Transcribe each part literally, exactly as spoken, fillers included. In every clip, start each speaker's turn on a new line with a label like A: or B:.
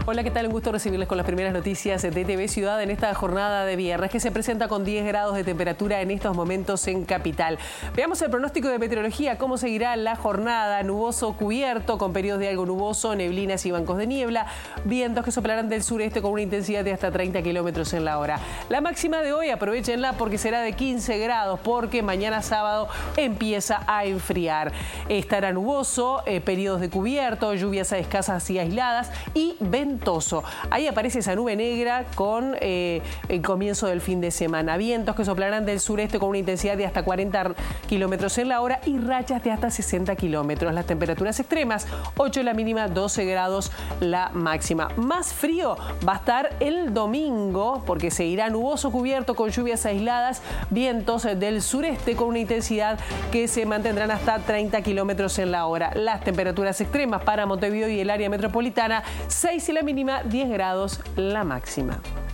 A: Hola, ¿qué tal? Un gusto recibirles con las primeras noticias de T V Ciudad en esta jornada de viernes que se presenta con diez grados de temperatura en estos momentos en Capital. Veamos el pronóstico de meteorología, cómo seguirá la jornada. Nuboso cubierto con periodos de algo nuboso, neblinas y bancos de niebla, vientos que soplarán del sureste con una intensidad de hasta treinta kilómetros en la hora. La máxima de hoy, aprovechenla porque será de quince grados, porque mañana sábado empieza a enfriar. Estará nuboso, eh, periodos de cubierto, lluvias escasas y aisladas y ventoso. Ahí aparece esa nube negra con eh, el comienzo del fin de semana. Vientos que soplarán del sureste con una intensidad de hasta cuarenta kilómetros en la hora y rachas de hasta sesenta kilómetros. Las temperaturas extremas, ocho la mínima, doce grados la máxima. Más frío va a estar el domingo porque seguirá nuboso cubierto con lluvias aisladas, vientos del sureste con una intensidad que se mantendrán hasta treinta kilómetros en la hora. Las temperaturas extremas para Montevideo y el área metropolitana, seis y la mínima, diez grados la máxima.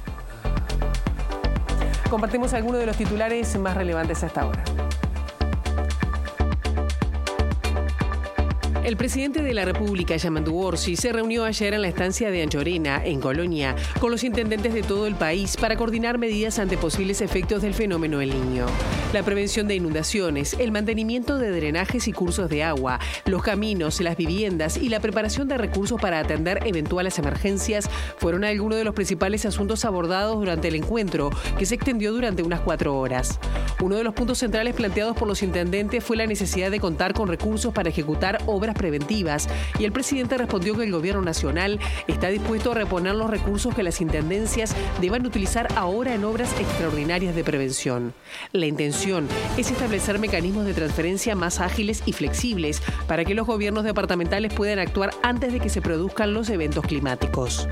A: Compartimos algunos de los titulares más relevantes hasta ahora. El presidente de la República, Yamandu Orsi, se reunió ayer en la estancia de Anchorena, en Colonia, con los intendentes de todo el país para coordinar medidas ante posibles efectos del fenómeno El Niño. La prevención de inundaciones, el mantenimiento de drenajes y cursos de agua, los caminos, las viviendas y la preparación de recursos para atender eventuales emergencias fueron algunos de los principales asuntos abordados durante el encuentro, que se extendió durante unas cuatro horas. Uno de los puntos centrales planteados por los intendentes fue la necesidad de contar con recursos para ejecutar obras preventivas, y el presidente respondió que el gobierno nacional está dispuesto a reponer los recursos que las intendencias deban utilizar ahora en obras extraordinarias de prevención. La intención es establecer mecanismos de transferencia más ágiles y flexibles para que los gobiernos departamentales puedan actuar antes de que se produzcan los eventos climáticos.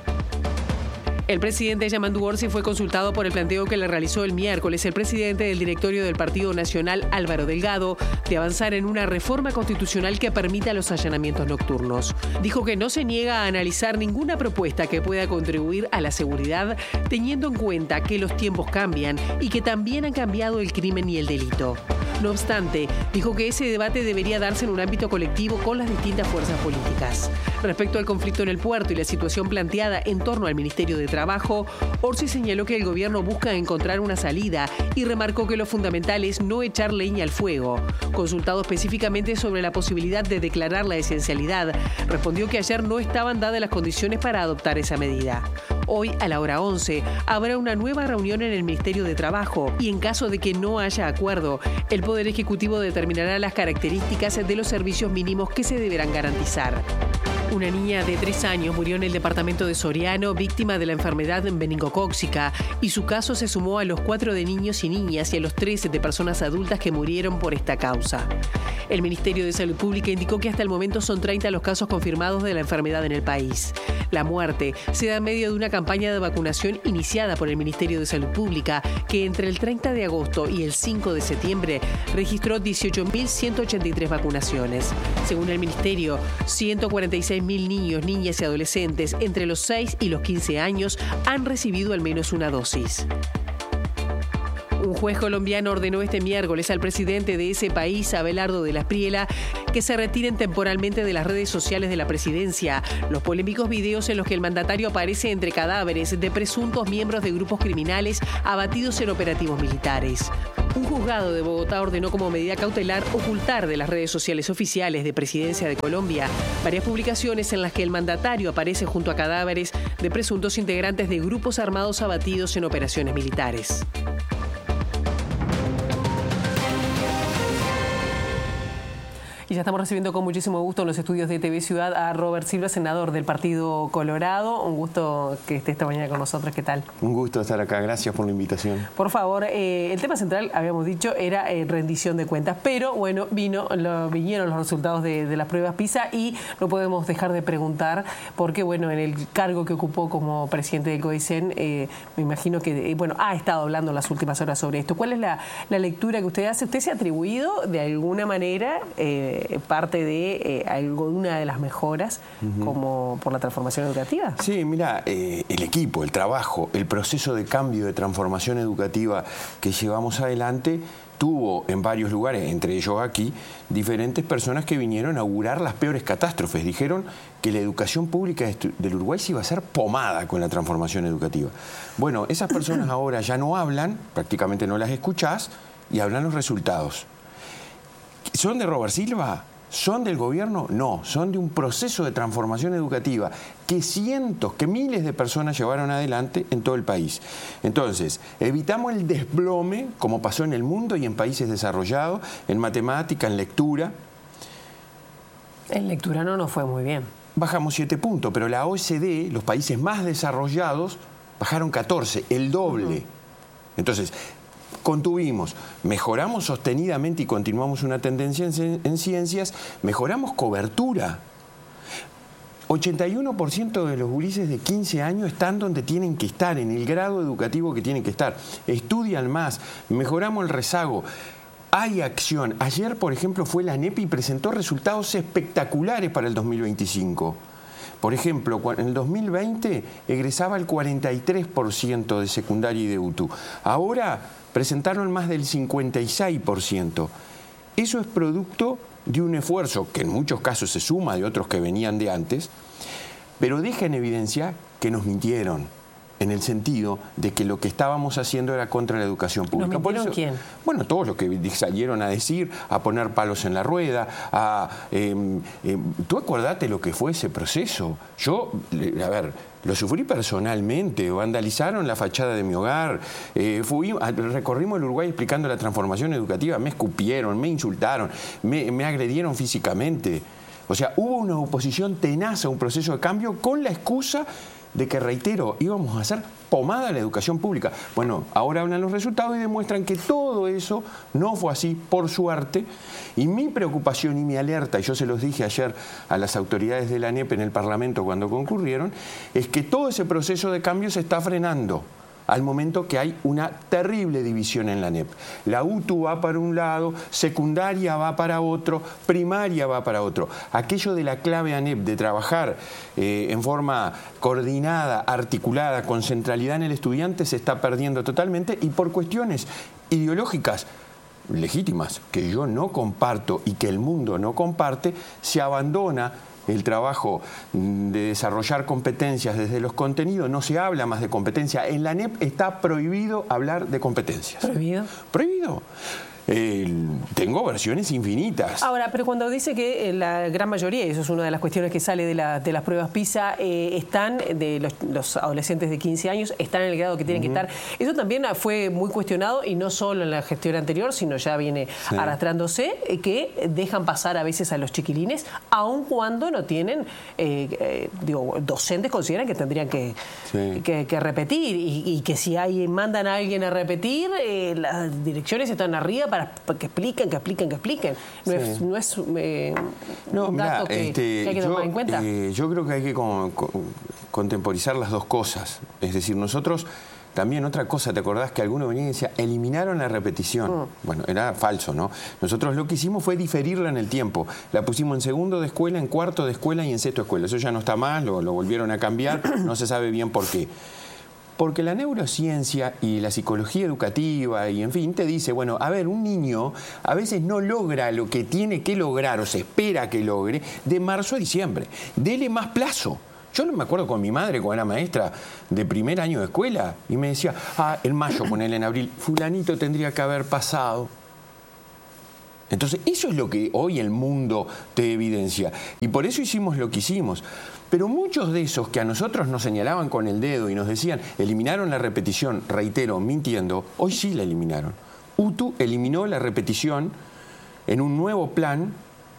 A: El presidente Yamandu Orsi fue consultado por el planteo que le realizó el miércoles el presidente del directorio del Partido Nacional, Álvaro Delgado, de avanzar en una reforma constitucional que permita los allanamientos nocturnos. Dijo que no se niega a analizar ninguna propuesta que pueda contribuir a la seguridad, teniendo en cuenta que los tiempos cambian y que también han cambiado el crimen y el delito. No obstante, dijo que ese debate debería darse en un ámbito colectivo con las distintas fuerzas políticas. Respecto al conflicto en el puerto y la situación planteada en torno al Ministerio de Trabajo, Orsi señaló que el gobierno busca encontrar una salida y remarcó que lo fundamental es no echar leña al fuego. Consultado específicamente sobre la posibilidad de declarar la esencialidad, respondió que ayer no estaban dadas las condiciones para adoptar esa medida. Hoy, a la hora once, habrá una nueva reunión en el Ministerio de Trabajo y en caso de que no haya acuerdo, el Poder Ejecutivo determinará las características de los servicios mínimos que se deberán garantizar. Una niña de tres años murió en el departamento de Soriano, víctima de la enfermedad meningocócica, y su caso se sumó a los cuatro de niños y niñas y a los trece de personas adultas que murieron por esta causa. El Ministerio de Salud Pública indicó que hasta el momento son treinta los casos confirmados de la enfermedad en el país. La muerte se da en medio de una campaña de vacunación iniciada por el Ministerio de Salud Pública, que entre el treinta de agosto y el cinco de septiembre registró dieciocho mil ciento ochenta y tres vacunaciones. Según el Ministerio, ciento cuarenta y seis mil niños, niñas y adolescentes entre los seis y los quince años han recibido al menos una dosis. Un juez colombiano ordenó este miércoles al presidente de ese país, Abelardo de la Espriella, que se retiren temporalmente de las redes sociales de la presidencia los polémicos videos en los que el mandatario aparece entre cadáveres de presuntos miembros de grupos criminales abatidos en operativos militares. Un juzgado de Bogotá ordenó como medida cautelar ocultar de las redes sociales oficiales de Presidencia de Colombia varias publicaciones en las que el mandatario aparece junto a cadáveres de presuntos integrantes de grupos armados abatidos en operaciones militares. Y ya estamos recibiendo con muchísimo gusto en los estudios de T V Ciudad a Robert Silva, senador del Partido Colorado. Un gusto que esté esta mañana con nosotros. ¿Qué tal?
B: Un gusto estar acá. Gracias por la invitación.
A: Por favor, eh, el tema central, habíamos dicho, era eh, rendición de cuentas. Pero, bueno, vino, lo, vinieron los resultados de, de las pruebas PISA y no podemos dejar de preguntar porque, bueno, en el cargo que ocupó como presidente del CODICEN, eh, me imagino que, eh, bueno, ha estado hablando las últimas horas sobre esto. ¿Cuál es la, la lectura que usted hace? ¿Usted se ha atribuido de alguna manera... Eh, eh, parte de eh, alguna de las mejoras uh-huh. como por la transformación educativa.
B: Sí, mira, eh, el equipo, el trabajo, el proceso de cambio, de transformación educativa que llevamos adelante tuvo en varios lugares, entre ellos aquí, diferentes personas que vinieron a augurar las peores catástrofes. Dijeron que la educación pública del Uruguay se iba a hacer pomada con la transformación educativa. Bueno, esas personas ahora ya no hablan, prácticamente no las escuchás, y hablan los resultados. ¿Son de Robert Silva? ¿Son del gobierno? No, son de un proceso de transformación educativa que cientos, que miles de personas llevaron adelante en todo el país. Entonces, evitamos el desplome, como pasó en el mundo y en países desarrollados, en matemática, en lectura.
A: En lectura no nos fue muy bien.
B: Bajamos siete puntos, pero la O E C D, los países más desarrollados, bajaron catorce, el doble. Uh-huh. Entonces, contuvimos, mejoramos sostenidamente y continuamos una tendencia en, en ciencias, mejoramos cobertura. ochenta y uno por ciento de los gurises de quince años están donde tienen que estar, en el grado educativo que tienen que estar. Estudian más, mejoramos el rezago. Hay acción. Ayer, por ejemplo, fue la ANEP y presentó resultados espectaculares para el dos mil veinticinco. Por ejemplo, en el dos mil veinte egresaba el cuarenta y tres por ciento de secundaria y de U T U. Ahora presentaron más del cincuenta y seis por ciento. Eso es producto de un esfuerzo que en muchos casos se suma de otros que venían de antes, pero deja en evidencia que nos mintieron, en el sentido de que lo que estábamos haciendo era contra la educación pública.
A: ¿Nos mintieron quién?
B: Bueno, todos los que salieron a decir, a poner palos en la rueda, a... Eh, eh, tú acordate lo que fue ese proceso. Yo, a ver, lo sufrí personalmente, vandalizaron la fachada de mi hogar, eh, fui, recorrimos el Uruguay explicando la transformación educativa, me escupieron, me insultaron, me, me agredieron físicamente. O sea, hubo una oposición tenaz a un proceso de cambio con la excusa de que, reitero, íbamos a hacer pomada a la educación pública. Bueno, ahora hablan los resultados y demuestran que todo eso no fue así, por suerte. Y mi preocupación y mi alerta, y yo se los dije ayer a las autoridades de la ANEP en el Parlamento cuando concurrieron, es que todo ese proceso de cambio se está frenando al momento que hay una terrible división en la ANEP. La U T U va para un lado, secundaria va para otro, primaria va para otro. Aquello de la clave ANEP, de trabajar eh, en forma coordinada, articulada, con centralidad en el estudiante, se está perdiendo totalmente, y por cuestiones ideológicas legítimas, que yo no comparto y que el mundo no comparte, se abandona el trabajo de desarrollar competencias desde los contenidos. No se habla más de competencia. En la ANEP está prohibido hablar de competencias.
A: ¿Prohibido?
B: Prohibido. Eh, tengo versiones infinitas.
A: Ahora, pero cuando dice que la gran mayoría, y eso es una de las cuestiones que sale de, la, de las pruebas PISA, eh, están, de los, los adolescentes de quince años, están en el grado que tienen uh-huh. que estar. Eso también fue muy cuestionado, y no solo en la gestión anterior, sino ya viene sí. arrastrándose, eh, que dejan pasar a veces a los chiquilines, aun cuando no tienen, eh, eh, digo, docentes consideran que tendrían que, sí. que, que repetir, y, y que si hay, mandan a alguien a repetir, eh, las direcciones están arriba para que expliquen, que expliquen, que expliquen. No sí. es, no es eh,
B: no,
A: un dato
B: mirá,
A: que,
B: este,
A: que hay que
B: yo,
A: tomar en cuenta.
B: Eh, yo creo que hay que con, con, contemporizar las dos cosas. Es decir, nosotros también otra cosa, ¿te acordás que alguno venía y decía, eliminaron la repetición? Mm. Bueno, era falso, ¿no? Nosotros lo que hicimos fue diferirla en el tiempo. La pusimos en segundo de escuela, en cuarto de escuela y en sexto de escuela. Eso ya no está más, lo, lo volvieron a cambiar, no se sabe bien por qué. Porque la neurociencia y la psicología educativa y, en fin, te dice, bueno, a ver, un niño a veces no logra lo que tiene que lograr o se espera que logre de marzo a diciembre. Dele más plazo. Yo no me acuerdo con mi madre cuando era maestra de primer año de escuela y me decía, ah, en mayo, ponele en abril, fulanito tendría que haber pasado. Entonces, eso es lo que hoy el mundo te evidencia. Y por eso hicimos lo que hicimos. Pero muchos de esos que a nosotros nos señalaban con el dedo y nos decían, eliminaron la repetición, reitero, mintiendo, hoy sí la eliminaron. U T U eliminó la repetición en un nuevo plan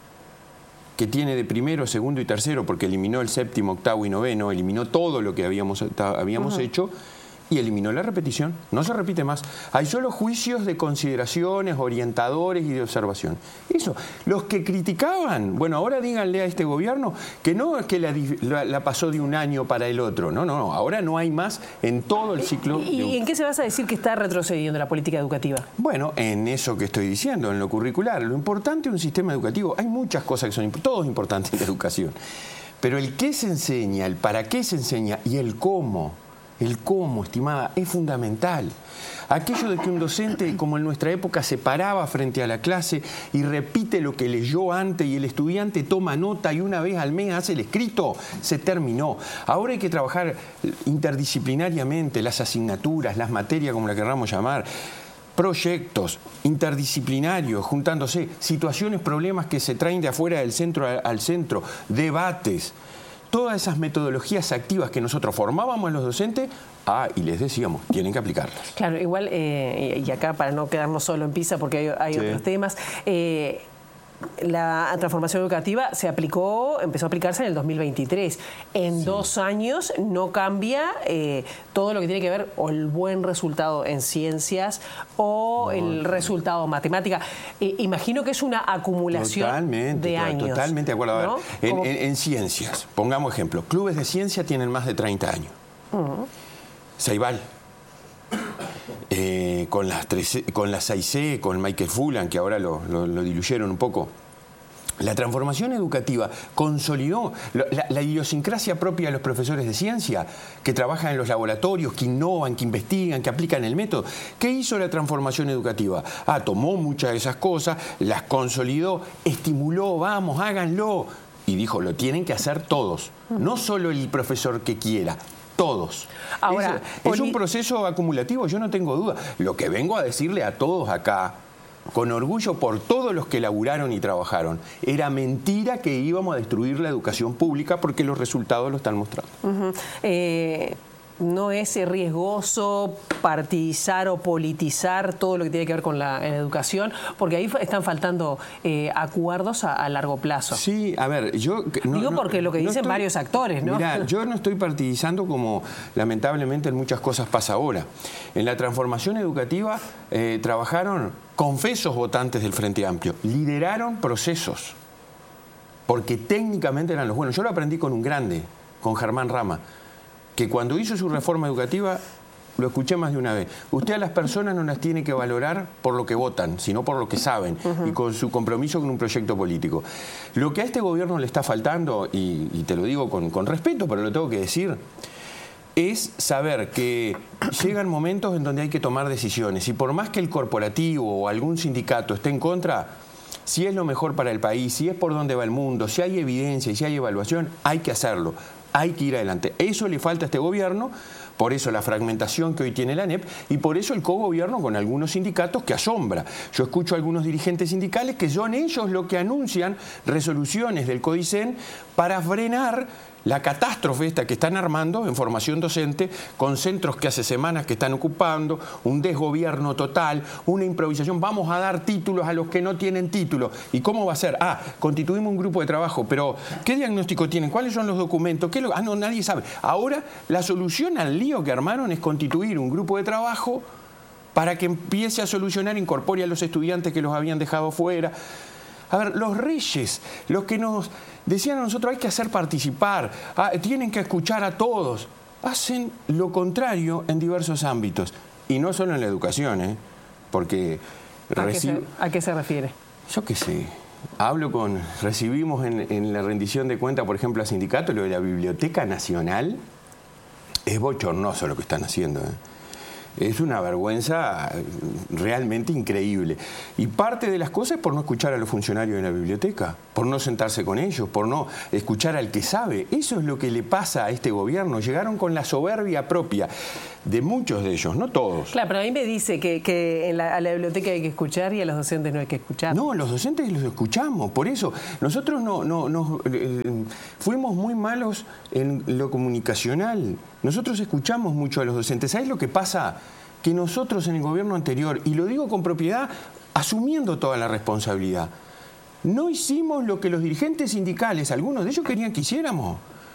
B: que tiene de primero, segundo y tercero, porque eliminó el séptimo, octavo y noveno, eliminó todo lo que habíamos, habíamos uh-huh. hecho, y eliminó la repetición. No se repite más. Hay solo juicios de consideraciones, orientadores y de observación. Eso. Los que criticaban, bueno, ahora díganle a este gobierno que no es que la, la, la pasó de un año para el otro. No, no, no. Ahora no hay más en todo el ciclo.
A: ¿Y,
B: de...
A: ¿y en qué se basa decir que está retrocediendo la política educativa?
B: Bueno, en eso que estoy diciendo, en lo curricular. Lo importante de un sistema educativo, hay muchas cosas que son todo es importante en la educación. Pero el qué se enseña, el para qué se enseña y el cómo. El cómo, estimada, es fundamental. Aquello de que un docente, como en nuestra época, se paraba frente a la clase y repite lo que leyó antes y el estudiante toma nota y una vez al mes hace el escrito, se terminó. Ahora hay que trabajar interdisciplinariamente las asignaturas, las materias, como la querramos llamar, proyectos interdisciplinarios, juntándose, situaciones, problemas que se traen de afuera del centro al centro, debates. Todas esas metodologías activas que nosotros formábamos en los docentes, ah, y les decíamos, tienen que aplicarlas.
A: Claro, igual, eh, y acá para no quedarnos solo en PISA, porque hay, hay sí. otros temas, eh, la transformación educativa se aplicó, empezó a aplicarse en el dos mil veintitrés. En sí. dos años no cambia eh, todo lo que tiene que ver o el buen resultado en ciencias o no, el no. resultado en matemática. Eh, imagino que es una acumulación
B: totalmente,
A: de años.
B: Totalmente de acuerdo. A ver,
A: ¿no?
B: en, en, en ciencias, pongamos ejemplo, clubes de ciencia tienen más de treinta años. Uh-huh. Ceibal. Eh, con las con las seis C, con Michael Fullan, que ahora lo, lo, lo diluyeron un poco. La transformación educativa consolidó la, la idiosincrasia propia de los profesores de ciencia, que trabajan en los laboratorios, que innovan, que investigan, que aplican el método. ¿Qué hizo la transformación educativa? Ah, tomó muchas de esas cosas, las consolidó, estimuló, vamos, háganlo. Y dijo, lo tienen que hacer todos, no solo el profesor que quiera. Todos. Ahora, es, es un proceso acumulativo, yo no tengo duda. Lo que vengo a decirle a todos acá, con orgullo por todos los que laburaron y trabajaron, era mentira que íbamos a destruir la educación pública porque los resultados lo están mostrando.
A: Uh-huh. eh... ¿No es riesgoso partidizar o politizar todo lo que tiene que ver con la, la educación? Porque ahí están faltando eh, acuerdos a, a largo plazo.
B: Sí, a ver, yo...
A: No, Digo porque lo que
B: no
A: dicen
B: estoy,
A: varios actores, ¿no?
B: Mira, yo no estoy partidizando como lamentablemente en muchas cosas pasa ahora. En la transformación educativa eh, trabajaron confesos votantes del Frente Amplio, lideraron procesos, porque técnicamente eran los buenos. Yo lo aprendí con un grande, con Germán Rama, que cuando hizo su reforma educativa, lo escuché más de una vez, usted a las personas no las tiene que valorar por lo que votan, sino por lo que saben, uh-huh. y con su compromiso con un proyecto político. Lo que a este gobierno le está faltando, y, y te lo digo con, con respeto, pero lo tengo que decir, es saber que llegan momentos en donde hay que tomar decisiones, y por más que el corporativo o algún sindicato esté en contra, si es lo mejor para el país, si es por donde va el mundo, si hay evidencia y si hay evaluación, hay que hacerlo. Hay que ir adelante. Eso le falta a este gobierno, por eso la fragmentación que hoy tiene la A N E P y por eso el cogobierno con algunos sindicatos que asombra. Yo escucho a algunos dirigentes sindicales que son ellos los que anuncian resoluciones del CODICEN para frenar la catástrofe esta que están armando en formación docente, con centros que hace semanas que están ocupando, un desgobierno total, una improvisación. Vamos a dar títulos a los que no tienen título. ¿Y cómo va a ser? Ah, constituimos un grupo de trabajo, pero ¿qué diagnóstico tienen? ¿Cuáles son los documentos? ¿Qué lo... Ah, no, nadie sabe. Ahora, la solución al lío que armaron es constituir un grupo de trabajo para que empiece a solucionar, incorpore a los estudiantes que los habían dejado fuera. A ver, los reyes, los que nos decían a nosotros hay que hacer participar, ah, tienen que escuchar a todos, hacen lo contrario en diversos ámbitos. Y no solo en la educación, ¿eh? Porque...
A: ¿A, recibo... qué se, ¿A qué se refiere?
B: Yo qué sé. Hablo con... Recibimos en, en la rendición de cuenta, por ejemplo, a sindicato, lo de la Biblioteca Nacional. Es bochornoso lo que están haciendo, ¿eh? Es una vergüenza realmente increíble. Y parte de las cosas es por no escuchar a los funcionarios de la biblioteca, por no sentarse con ellos, por no escuchar al que sabe. Eso es lo que le pasa a este gobierno. Llegaron con la soberbia propia de muchos de ellos, no todos.
A: Claro, pero a mí me dice que, que en la, a la biblioteca hay que escuchar y a los docentes no hay que escuchar.
B: No, los docentes los escuchamos. Por eso, nosotros no, no, no eh, fuimos muy malos en lo comunicacional. Nosotros escuchamos mucho a los docentes. ¿Sabés lo que pasa? Que nosotros en el gobierno anterior, y lo digo con propiedad, asumiendo toda la responsabilidad, no hicimos lo que los dirigentes sindicales, algunos de ellos querían que hiciéramos.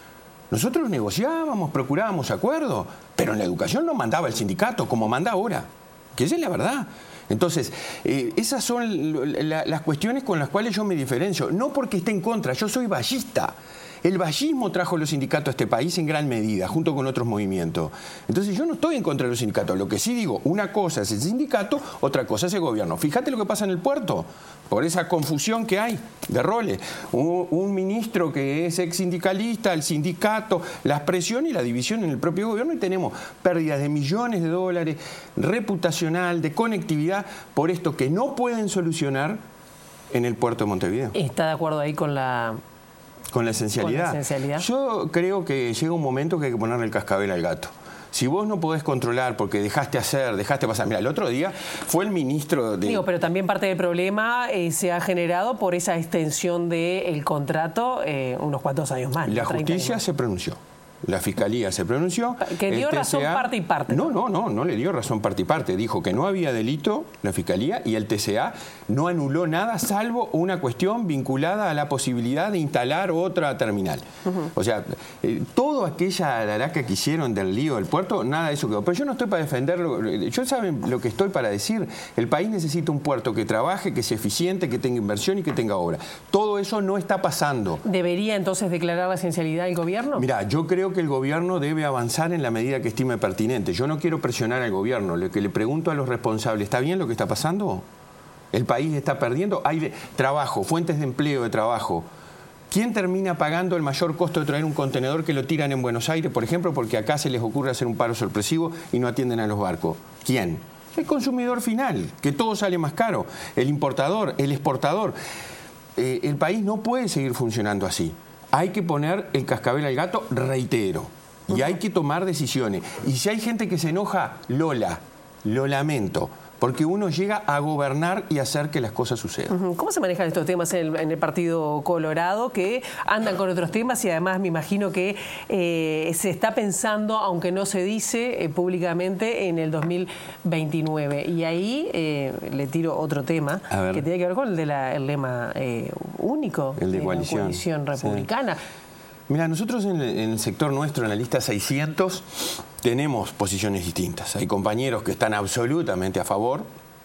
B: Nosotros negociábamos, procurábamos acuerdos, pero en la educación no mandaba el sindicato, como manda ahora, que esa es la verdad. Entonces, eh, esas son la, las cuestiones con las cuales yo me diferencio. No porque esté en contra, yo soy vallista. El vallismo trajo los sindicatos a este país en gran medida, junto con otros movimientos. Entonces yo no estoy en contra de los sindicatos. Lo que sí digo, una cosa es el sindicato, otra cosa es el gobierno. Fíjate lo que pasa en el puerto, por esa confusión que hay de roles. Un, un ministro que es ex sindicalista, el sindicato, las presiones y la división en el propio gobierno, y tenemos pérdidas de millones de dólares, reputacional, de conectividad, por esto que no pueden solucionar en el puerto de Montevideo.
A: ¿Está de acuerdo ahí con la...
B: Con la esencialidad.
A: Con la esencialidad.
B: Yo creo que llega un momento que hay que ponerle el cascabel al gato. Si vos no podés controlar porque dejaste hacer, dejaste pasar... Mira, el otro día fue el ministro de...
A: Digo, pero también parte del problema eh, se ha generado por esa extensión del contrato eh, unos cuantos años más.
B: La justicia se pronunció. La Fiscalía se pronunció.
A: Que dio
B: el T C A,
A: razón parte y parte.
B: No, no, no, no le dio razón parte y parte. Dijo que no había delito, la Fiscalía, y el T C A no anuló nada salvo una cuestión vinculada a la posibilidad de instalar otra terminal. Uh-huh. O sea, eh, toda aquella alaraca que hicieron del lío del puerto, nada de eso quedó. Pero yo no estoy para defenderlo. Yo saben lo que estoy para decir. El país necesita un puerto que trabaje, que sea eficiente, que tenga inversión y que tenga obra. Todo eso no está pasando.
A: ¿Debería entonces declarar la esencialidad el gobierno?
B: Mira, yo creo que el gobierno debe avanzar en la medida que estime pertinente. Yo no quiero presionar al gobierno. Lo que le pregunto a los responsables, ¿está bien lo que está pasando? ¿El país está perdiendo? Hay de, trabajo, fuentes de empleo de trabajo. ¿Quién termina pagando el mayor costo de traer un contenedor que lo tiran en Buenos Aires, por ejemplo, porque acá se les ocurre hacer un paro sorpresivo y no atienden a los barcos? ¿Quién? El consumidor final, que todo sale más caro. El importador, el exportador. Eh, el país no puede seguir funcionando así. Hay que poner el cascabel al gato, reitero, y hay que tomar decisiones. Y si hay gente que se enoja, Lola, lo lamento, porque uno llega a gobernar y hacer que las cosas sucedan.
A: ¿Cómo se manejan estos temas en el, en el Partido Colorado, que andan con otros temas y además me imagino que eh, se está pensando, aunque no se dice eh, públicamente, en el dos mil veintinueve? Y ahí eh, le tiro otro tema que tiene que ver con el, de la, el lema eh, único,
B: el de,
A: de
B: coalición.
A: la coalición republicana.
B: Sí. Mira, nosotros en el, en el sector nuestro, en la lista seiscientos, tenemos posiciones distintas. Hay compañeros que están absolutamente a favor,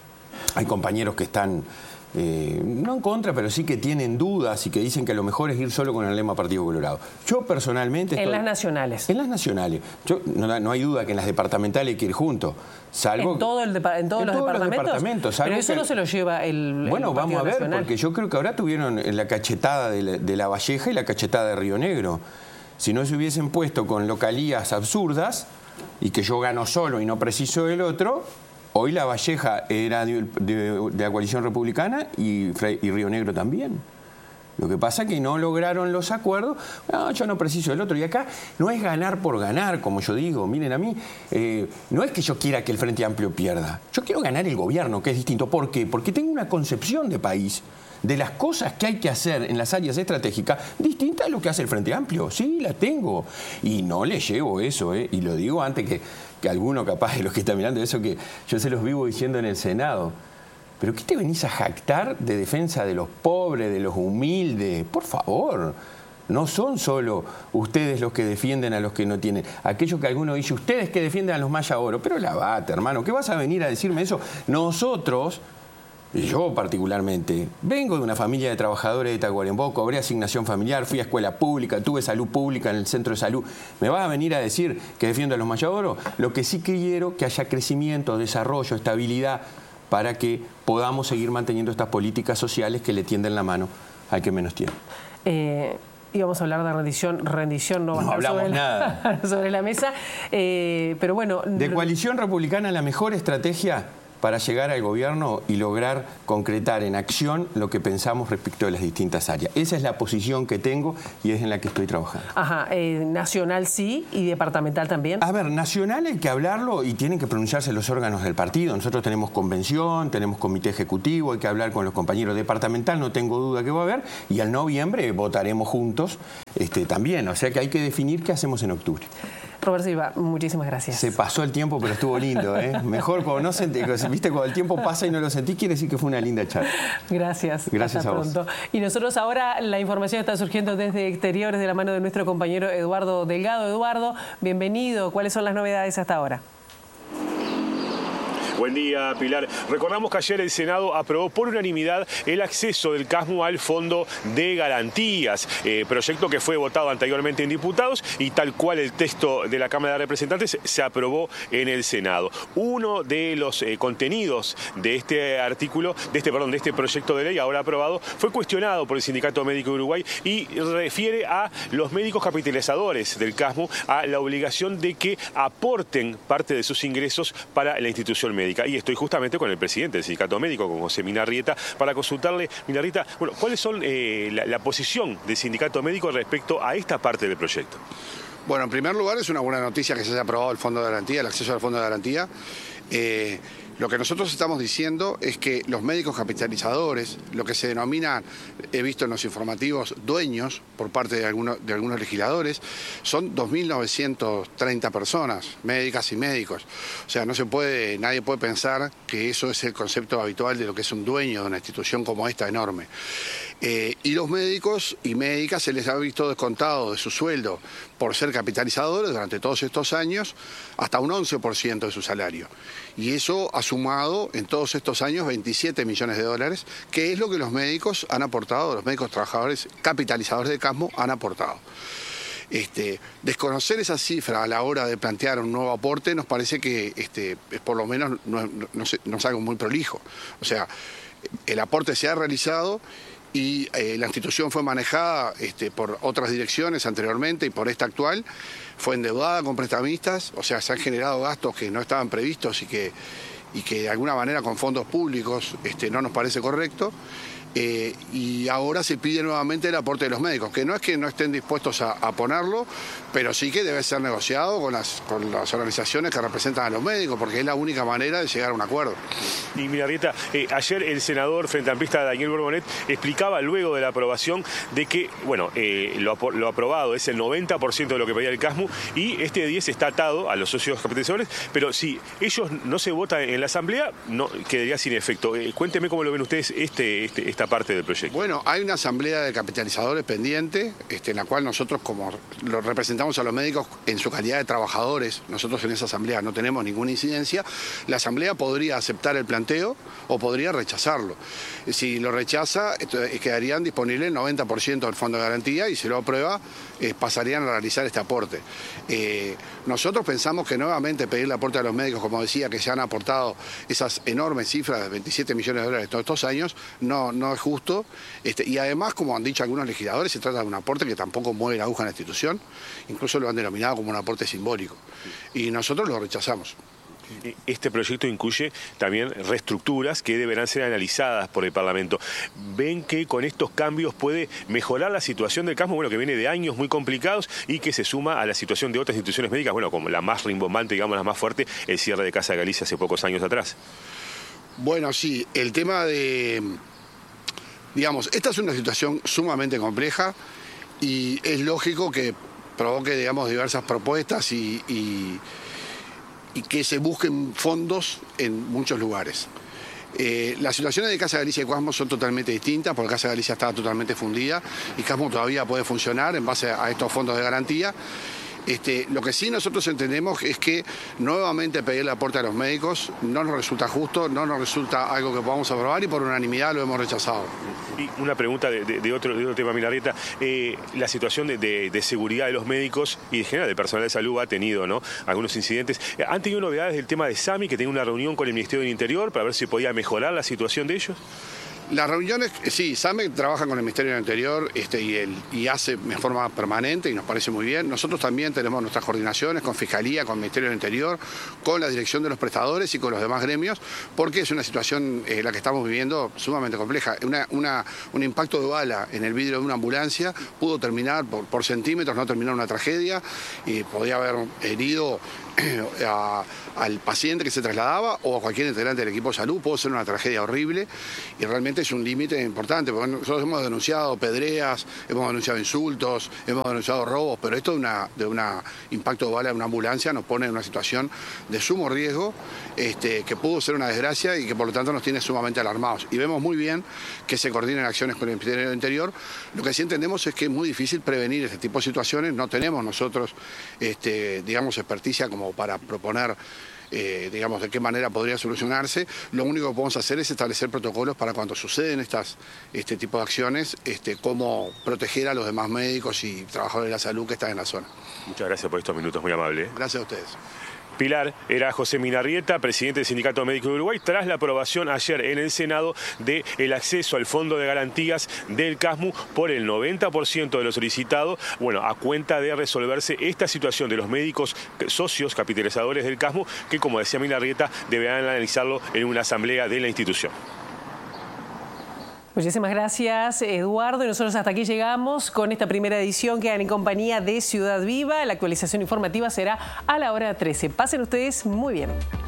B: hay compañeros que están, eh, no en contra, pero sí que tienen dudas y que dicen que lo mejor es ir solo con el lema Partido Colorado. Yo personalmente... Estoy,
A: en las nacionales.
B: En las nacionales. Yo, no, no hay duda que en las departamentales hay que ir juntos. Salvo,
A: en todo el depa en todos,
B: en
A: los,
B: todos
A: departamentos,
B: los departamentos.
A: Pero eso
B: que,
A: no se lo lleva el
B: Bueno,
A: el
B: vamos a ver,
A: Nacional.
B: Porque yo creo que ahora tuvieron la cachetada de la, de la Valleja y la cachetada de Río Negro. Si no se hubiesen puesto con localías absurdas y que yo gano solo y no preciso del otro, hoy la Valleja era de, de, de la coalición republicana y, y Río Negro también. Lo que pasa es que no lograron los acuerdos. No, yo no preciso del otro. Y acá no es ganar por ganar, como yo digo. Miren, a mí eh, no es que yo quiera que el Frente Amplio pierda. Yo quiero ganar el gobierno, que es distinto. ¿Por qué? Porque tengo una concepción de país, de las cosas que hay que hacer en las áreas estratégicas, distinta a lo que hace el Frente Amplio. Sí, la tengo. Y no le llevo eso, ¿eh? Y lo digo antes que, que alguno capaz de los que están mirando eso, que yo se los vivo diciendo en el Senado. ¿Pero qué te venís a jactar de defensa de los pobres, de los humildes? Por favor, no son solo ustedes los que defienden a los que no tienen. Aquello que alguno dice, ustedes que defienden a los Maya Oro. Pero lavate, hermano, ¿qué vas a venir a decirme eso? Nosotros, yo particularmente, vengo de una familia de trabajadores de Tacuarembó, cobré asignación familiar, fui a escuela pública, tuve salud pública en el centro de salud. ¿Me vas a venir a decir que defiendo a los Maya Oro? Lo que sí quiero, que haya crecimiento, desarrollo, estabilidad, para que podamos seguir manteniendo estas políticas sociales que le tienden la mano al que menos tiene.
A: Eh, íbamos a hablar de rendición, rendición no va a estar
B: hablamos
A: sobre,
B: nada.
A: La, sobre la mesa, eh, pero bueno...
B: De coalición republicana, la mejor estrategia para llegar al gobierno y lograr concretar en acción lo que pensamos respecto de las distintas áreas. Esa es la posición que tengo y es en la que estoy trabajando.
A: Ajá, eh, nacional sí y departamental también.
B: A ver, nacional hay que hablarlo y tienen que pronunciarse los órganos del partido. Nosotros tenemos convención, tenemos comité ejecutivo, hay que hablar con los compañeros. Departamental no tengo duda que va a haber y al noviembre votaremos juntos este, también. O sea que hay que definir qué hacemos en octubre.
A: Robert Silva, muchísimas gracias.
B: Se pasó el tiempo, pero estuvo lindo, ¿eh? Mejor cuando no sentí, viste, cuando el tiempo pasa y no lo sentí, quiere decir que fue una linda charla.
A: Gracias.
B: Gracias
A: Hasta
B: a vos.
A: pronto. Y nosotros ahora, la información está surgiendo desde exteriores de la mano de nuestro compañero Eduardo Delgado. Eduardo, bienvenido. ¿Cuáles son las novedades hasta ahora?
C: Buen día, Pilar. Recordamos que ayer el Senado aprobó por unanimidad el acceso del CASMU al Fondo de Garantías, eh, proyecto que fue votado anteriormente en diputados y tal cual el texto de la Cámara de Representantes se aprobó en el Senado. Uno de los eh, contenidos de este artículo, de este, perdón, de este proyecto de ley ahora aprobado, fue cuestionado por el Sindicato Médico de Uruguay y refiere a los médicos capitalizadores del CASMU a la obligación de que aporten parte de sus ingresos para la institución médica. Y estoy justamente con el presidente del Sindicato Médico, con José Minarrieta, para consultarle, Minarrieta, bueno, ¿cuáles son eh, la, la posición del Sindicato Médico respecto a esta parte del proyecto?
D: Bueno, en primer lugar es una buena noticia que se haya aprobado el Fondo de Garantía, el acceso al Fondo de Garantía. Eh, Lo que nosotros estamos diciendo es que los médicos capitalizadores, lo que se denomina, he visto en los informativos, dueños por parte de algunos, de algunos legisladores, son dos mil novecientas treinta personas, médicas y médicos. O sea, no se puede, nadie puede pensar que eso es el concepto habitual de lo que es un dueño de una institución como esta enorme. Eh, y los médicos y médicas se les ha visto descontado de su sueldo por ser capitalizadores durante todos estos años hasta un once por ciento de su salario. Y eso ha sumado en todos estos años veintisiete millones de dólares, que es lo que los médicos han aportado, los médicos trabajadores capitalizadores de CASMU han aportado. Este, desconocer esa cifra a la hora de plantear un nuevo aporte nos parece que este, por lo menos no, no, no, no es algo muy prolijo. O sea, el aporte se ha realizado y eh, la institución fue manejada este, por otras direcciones anteriormente y por esta actual, fue endeudada con prestamistas, o sea, se han generado gastos que no estaban previstos y que, y que de alguna manera con fondos públicos este, no nos parece correcto. Eh, y ahora se pide nuevamente el aporte de los médicos, que no es que no estén dispuestos a, a ponerlo, pero sí que debe ser negociado con las, con las organizaciones que representan a los médicos, porque es la única manera de llegar a un acuerdo.
C: Y Minarrieta, eh, ayer el senador frente amplista Daniel Borbonet explicaba luego de la aprobación de que, bueno, eh, lo, lo aprobado es el noventa por ciento de lo que pedía el CASMU y este diez está atado a los socios capitalizadores, pero si ellos no se votan en la asamblea, no quedaría sin efecto. Eh, cuénteme cómo lo ven ustedes este, este, esta parte del proyecto.
D: Bueno, hay una asamblea de capitalizadores pendiente, este, en la cual nosotros, como lo representamos a los médicos en su calidad de trabajadores, nosotros en esa asamblea no tenemos ninguna incidencia, la asamblea podría aceptar el planteo o podría rechazarlo. Si lo rechaza, quedarían disponibles el noventa por ciento del Fondo de Garantía y si lo aprueba, eh, pasarían a realizar este aporte. Eh, nosotros pensamos que nuevamente pedir el aporte a los médicos, como decía, que se han aportado esas enormes cifras de veintisiete millones de dólares todos estos años, no, no es justo. Este, y además, como han dicho algunos legisladores, se trata de un aporte que tampoco mueve la aguja en la institución, incluso lo han denominado como un aporte simbólico. Y nosotros lo rechazamos.
C: Este proyecto incluye también reestructuras que deberán ser analizadas por el Parlamento. ¿Ven que con estos cambios puede mejorar la situación del CASMU, bueno, que viene de años muy complicados y que se suma a la situación de otras instituciones médicas, bueno, como la más rimbombante, digamos, la más fuerte, el cierre de Casa de Galicia hace pocos años atrás?
D: Bueno, sí, el tema de... Digamos, esta es una situación sumamente compleja y es lógico que provoque, digamos, diversas propuestas y... y y que se busquen fondos en muchos lugares. Eh, las situaciones de Casa de Galicia y CASMU son totalmente distintas, porque Casa de Galicia estaba totalmente fundida y CASMU todavía puede funcionar en base a estos fondos de garantía. Este, lo que sí nosotros entendemos es que nuevamente pedir el aporte a los médicos no nos resulta justo, no nos resulta algo que podamos aprobar y por unanimidad lo hemos rechazado.
C: Y una pregunta de, de, de, otro, de otro tema, Minarrieta. Eh, la situación de, de, de seguridad de los médicos y en general del personal de salud ha tenido, ¿no?, algunos incidentes. ¿Han tenido novedades del tema de SAMI, que tenía una reunión con el Ministerio del Interior para ver si podía mejorar la situación de ellos?
D: Las reuniones, sí, SAME trabaja con el Ministerio del Interior este, y, el, y hace de forma permanente y nos parece muy bien. Nosotros también tenemos nuestras coordinaciones con Fiscalía, con el Ministerio del Interior, con la dirección de los prestadores y con los demás gremios, porque es una situación eh, la que estamos viviendo sumamente compleja. Una, una, un impacto de bala en el vidrio de una ambulancia pudo terminar por, por centímetros, no terminó en una tragedia y podía haber herido a, al paciente que se trasladaba o a cualquier integrante del equipo de salud. Puede ser una tragedia horrible y realmente es un límite importante, porque nosotros hemos denunciado pedreas, hemos denunciado insultos, hemos denunciado robos, pero esto de una, de una impacto de bala en una ambulancia nos pone en una situación de sumo riesgo, este, que pudo ser una desgracia y que por lo tanto nos tiene sumamente alarmados. Y vemos muy bien que se coordinen acciones con el Ministerio del Interior. Lo que sí entendemos es que es muy difícil prevenir este tipo de situaciones. No tenemos nosotros, este, digamos, experticia como para proponer, eh, digamos, de qué manera podría solucionarse. Lo único que podemos hacer es establecer protocolos para cuando suceden estas, este tipo de acciones, este, cómo proteger a los demás médicos y trabajadores de la salud que están en la zona.
C: Muchas gracias por estos minutos, muy amable.
D: Gracias a ustedes.
C: Pilar, era José Minarrieta, presidente del Sindicato Médico de Uruguay, tras la aprobación ayer en el Senado del acceso al Fondo de Garantías del CASMU por el noventa por ciento de lo solicitado, bueno, a cuenta de resolverse esta situación de los médicos socios capitalizadores del CASMU, que, como decía Minarrieta, deberán analizarlo en una asamblea de la institución.
A: Muchísimas gracias, Eduardo. Y nosotros hasta aquí llegamos con esta primera edición. Quedan en compañía de Ciudad Viva. La actualización informativa será a la hora trece. Pasen ustedes muy bien.